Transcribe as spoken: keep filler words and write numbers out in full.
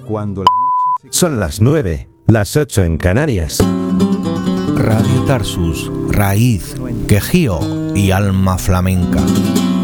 Cuando la noche se... Son las nueve, las ocho en Canarias. Radio Tarsus, raíz, quejío y alma flamenca.